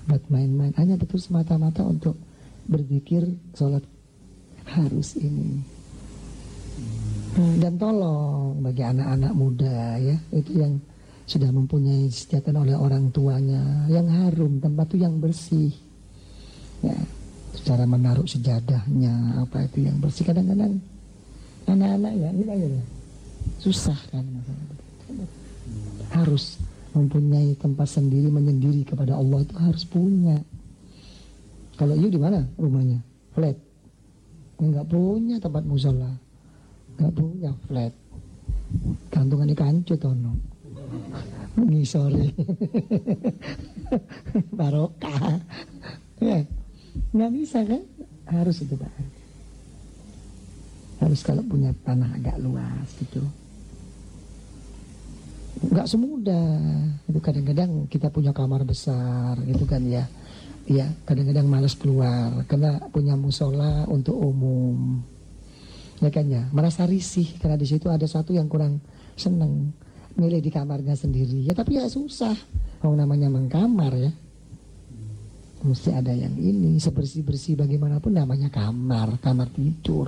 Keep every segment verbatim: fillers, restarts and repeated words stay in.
buat main-main, hanya betul semata-mata untuk berzikir, sholat. Harus ini. Dan tolong bagi anak-anak muda ya, itu yang sudah mempunyai disediakan oleh orang tuanya, yang harum, tempat itu yang bersih ya, cara menaruh sejadahnya apa itu yang bersih. Kadang-kadang anak-anak ya ini aja ya, susah kan, harus mempunyai tempat sendiri menyendiri kepada Allah, itu harus punya. Kalau you di mana rumahnya? Flat, nggak punya tempat musola, nggak punya flat, gantungan di kancut ono mengisori barokah ya, nggak bisa kan, harus itu Pak, harus kalau punya tanah agak luas gitu. Nggak semudah itu, kadang-kadang kita punya kamar besar gitu kan ya, ya kadang-kadang malas keluar karena punya musola untuk umum ya kan ya, merasa risih karena di situ ada satu yang kurang seneng, milih di kamarnya sendiri ya, tapi ya susah, oh namanya mengkamar ya, mesti ada yang ini sebersih-bersih bagaimanapun, namanya kamar, kamar tidur.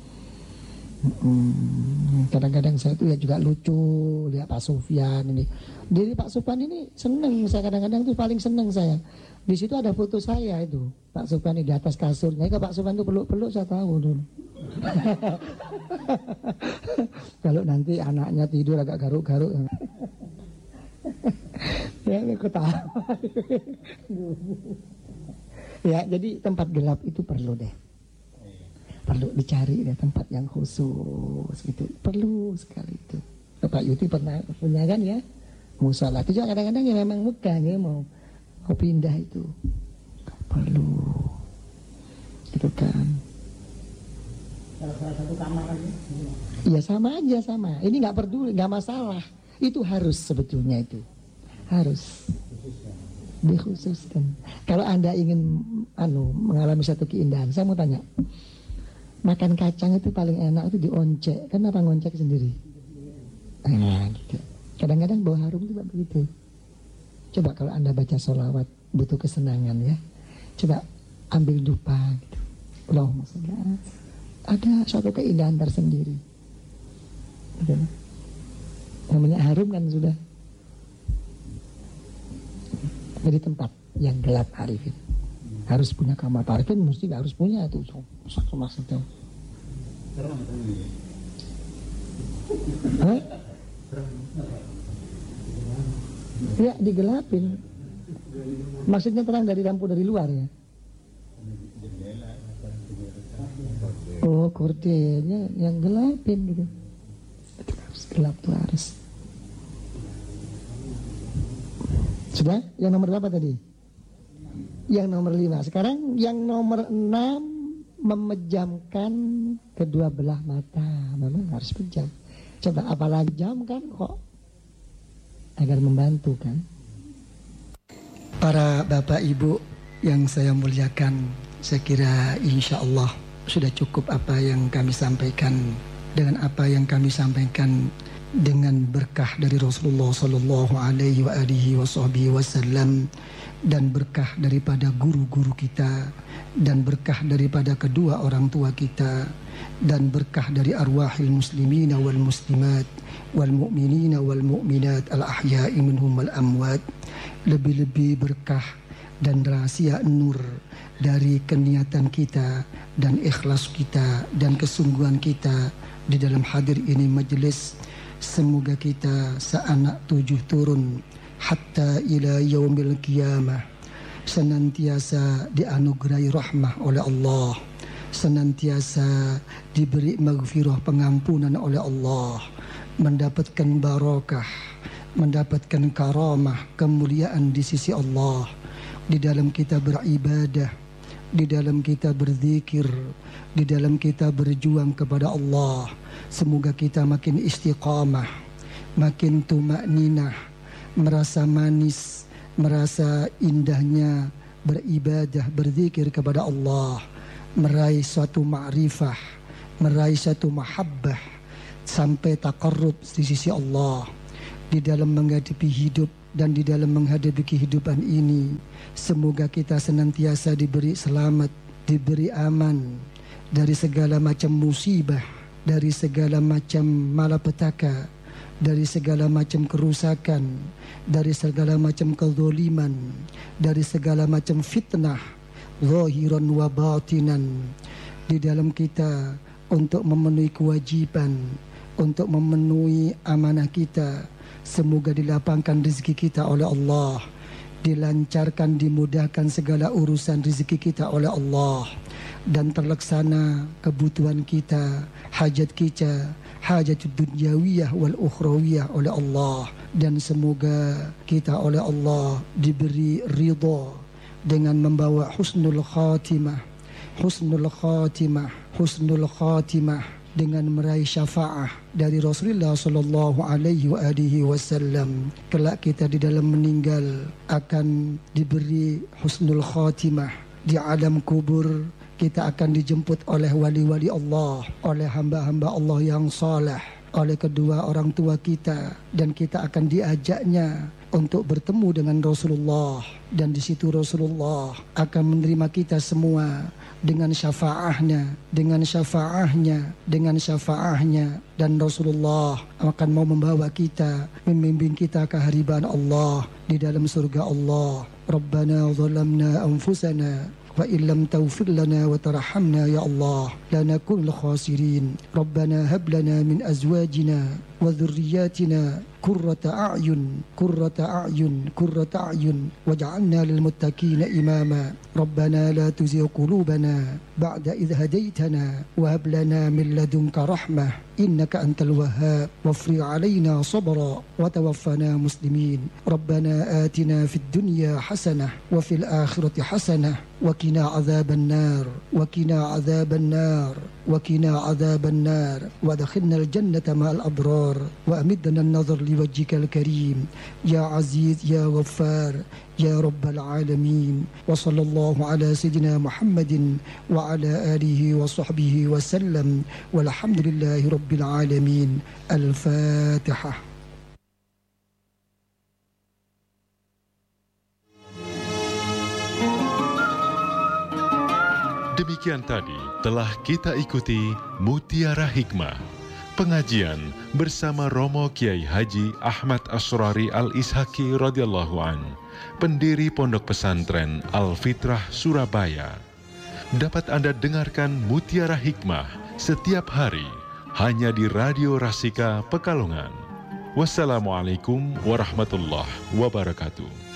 Hmm, kadang-kadang saya tuh ya juga lucu lihat Pak Sufyan ini. Jadi Pak Sufyan ini seneng, saya kadang-kadang tuh paling seneng saya. Di situ ada foto saya itu, Pak Sufyan di atas kasurnya. Kalau Pak Sufyan itu peluk-peluk saya tahu dulu. Kalau nanti anaknya tidur agak garuk-garuk. Ya aku tahu. Ya jadi tempat gelap itu perlu deh. Perlu dicari deh tempat yang khusus gitu, perlu sekali itu. Pak Yuti pernah punya kan ya musola itu juga kadang-kadang ya memang megah ya, mau mau pindah itu perlu gitu kan. Kalau salah satu kamar aja iya sama aja, sama ini nggak peduli, nggak masalah, itu harus sebetulnya, itu harus dikhususkan. Kalau Anda ingin anu mengalami satu keindahan, saya mau tanya, makan kacang itu paling enak itu dioncek, kenapa ngoncek sendiri? Nah, gitu. Kadang-kadang bau harum juga begitu. Coba kalau Anda baca sholawat butuh kesenangan ya, coba ambil dupa gitu, Allahumma sholli ala, ada suatu keindahan tersendiri gitu. Namanya harum kan sudah. Jadi tempat yang gelap Arifin harus punya kamar, Arifin mesti harus punya itu satu maksudnya. Hah? Ya digelapin. Maksudnya terang dari lampu dari luar ya. Oh kordennya yang gelapin gitu. Itu harus gelap tuh harus. Sudah? Yang nomor berapa tadi? Yang nomor lima. Sekarang yang nomor enam, memejamkan kedua belah mata. Memang harus pejam. Coba apalagi jam kan kok, agar membantu kan. Para bapak ibu yang saya muliakan, saya kira insya Allah sudah cukup apa yang kami sampaikan. Dengan apa yang kami sampaikan, dengan berkah dari Rasulullah Sallallahu Alaihi wa alihi Wasallam, dan berkah daripada guru-guru kita, dan berkah daripada kedua orang tua kita, dan berkah dari arwahil muslimina wal muslimat wal mu'minina wal mu'minat al ahya'i minhum wal amwat. Lebih-lebih berkah dan rahasia nur dari keniatan kita dan ikhlas kita dan kesungguhan kita di dalam hadir ini majelis. Semoga kita seanak tujuh turun hatta ila yaumil qiyamah senantiasa dianugerahi rahmah oleh Allah, senantiasa diberi maghfirah pengampunan oleh Allah, mendapatkan barakah, mendapatkan karamah, kemuliaan di sisi Allah, di dalam kita beribadah, di dalam kita berzikir, di dalam kita berjuang kepada Allah. Semoga kita makin istiqamah, makin tumakninah, merasa manis, merasa indahnya beribadah, berzikir kepada Allah, meraih suatu ma'rifah, meraih suatu mahabbah, sampai taqarrub di sisi Allah. Di dalam menghadapi hidup dan di dalam menghadapi kehidupan ini, semoga kita senantiasa diberi selamat, diberi aman dari segala macam musibah, dari segala macam malapetaka, dari segala macam kerusakan, dari segala macam kezaliman, dari segala macam fitnah, zahiran wa batinan, di dalam kita untuk memenuhi kewajiban, untuk memenuhi amanah kita. Semoga dilapangkan rezeki kita oleh Allah, dilancarkan, dimudahkan segala urusan rezeki kita oleh Allah, dan terlaksana kebutuhan kita, hajat kita, hajat dunyawiyah wal ukhrawiyah oleh Allah. Dan semoga kita oleh Allah diberi ridha dengan membawa husnul khatimah, husnul khatimah, husnul khatimah, dengan meraih syafaah dari Rasulullah sallallahu alaihi wa alihi wasallam. Kelak kita di dalam meninggal akan diberi husnul khatimah di alam kubur. Kita akan dijemput oleh wali-wali Allah, oleh hamba-hamba Allah yang saleh, oleh kedua orang tua kita, dan kita akan diajaknya untuk bertemu dengan Rasulullah, dan di situ Rasulullah akan menerima kita semua dengan syafaahnya, dengan syafaahnya, dengan syafaahnya, dan Rasulullah akan mau membawa kita, membimbing kita ke hariban Allah di dalam surga Allah. Rabbana zalamna anfusana wa illam taghfir lana wa tarhamna ya Allah lanakunul khasirin. Rabbana hab lana min azwajina wa dhurriyyatina qurrata a'yun qurrata a'yun qurrata a'yun waj'alna lil muttaqina imama. Rabbana la tuzigh qulubana ba'da idh hadaytana wa hab lana min ladunka rahmah innaka antal wahhab wafri 'alaina sabra wa tawaffana muslimin. Rabbana atina fid dunya hasanah wa fil akhirati hasanah wa qina 'adzaban nar wa qina 'adzaban nar wa qina 'adzaban nar wa adkhilna al jannata ma'al abrar wa amidna an-nazar liwajhikal karim ya aziz ya ghaffar ya rabbal alamin. Wa sallallahu ala sayyidina Muhammadin wa ala alihi wa sahbihi wa sallam walhamdulillahi rabbil alamin. Al-Fatihah. Demikian tadi telah kita ikuti Mutiara Hikmah, pengajian bersama Romo Kiai Haji Ahmad Asrari Al-Ishaki radhiyallahu an, pendiri Pondok Pesantren Al-Fitrah Surabaya. Dapat Anda dengarkan Mutiara Hikmah setiap hari hanya di Radio Rasika Pekalongan. Wassalamualaikum warahmatullahi wabarakatuh.